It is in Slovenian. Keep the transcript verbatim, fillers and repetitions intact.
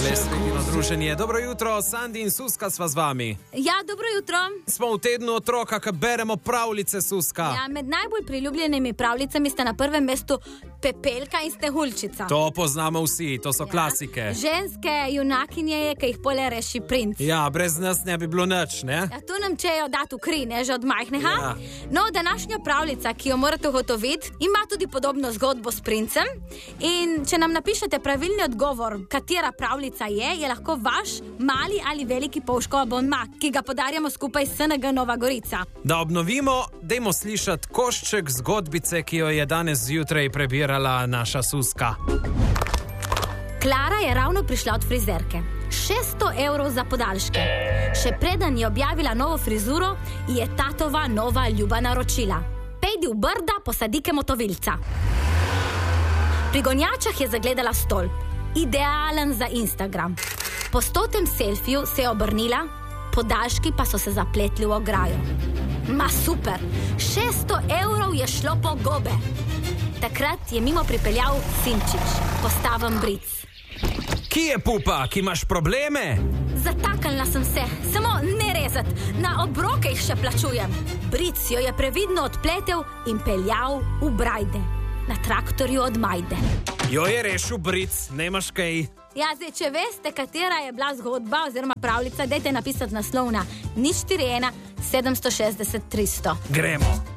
Veselo druženje. Dobro jutro, Sandi in Suska sva z vami. Ja, dobro jutro. Smo v tednu otroka, ki beremo pravljice, Suska. Ja, med najbolj priljubljenimi pravljicami sta na prvem mestu Pepelka in Sneguljčica. To poznamo vsi, to so ja. klasike. Ženske junakinje, ki jih pole reši princ. Ja, brez nas ne bi bilo nič, ne? Ja, tu nam čejo dati v kri, ne, že od majhnega. Ja. No, današnja pravljica, ki jo morate ugotoviti, ima tudi podobno zgodbo s princem. In če nam napišete pravilni odgovor, katera pravljica je, je lahko vaš mali ali veliki Pouškov abonma, ki ga podarjamo skupaj s S N G Nova Gorica. Da obnovimo, dajmo slišati košček zgodbice, ki jo je danes zjutraj prebirala naša Suska. Klara je ravno prišla od frizerke. šeststo evrov za podaljške. Še preden je objavila novo frizuro, je tatova nova ljuba naročila. Pejdi v Brda, posadike motovilca. Pri gonjačah je zagledala stolp. Idealen za Instagram. Po stotem selfiju se je obrnila, podaljški pa so se zapletli v ograjo. Ma super, šeststo evrov je šlo po gobe. Takrat je mimo pripeljal Sinčič, postaven bric. Ki je pupa, ki imaš probleme? Zataknila sem se, samo ne rezat, na obroke jih še plačujem. Bric jo je previdno odpletel in peljal v Brajde, na traktorju od Majde. Jo je rešil bric, nemaš kaj. Ja, zdaj, če veste, katera je bila zgodba oziroma pravljica, dajte napisati naslov na nič štiri ena sedem šestdeset tristo. Gremo.